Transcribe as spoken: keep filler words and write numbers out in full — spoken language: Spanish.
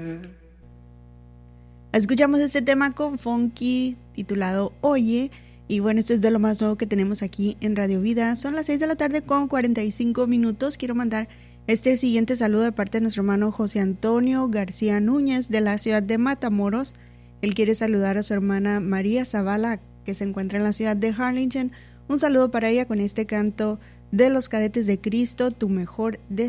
Escuchamos este tema con Funky titulado Oye. Y bueno, esto es de lo más nuevo que tenemos aquí en Radio Vida. Son las seis de la tarde con cuarenta y cinco minutos. Quiero mandar este siguiente saludo de parte de nuestro hermano José Antonio García Núñez de la ciudad de Matamoros. Él quiere saludar a su hermana María Zavala, que se encuentra en la ciudad de Harlingen. Un saludo para ella con este canto de los Cadetes de Cristo, Tu Mejor Deseo.